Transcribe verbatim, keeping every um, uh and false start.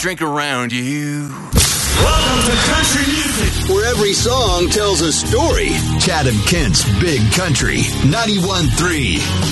drink around you. Welcome to Country Music, where every song tells a story. Chad and Kent's Big Country, ninety-one point three.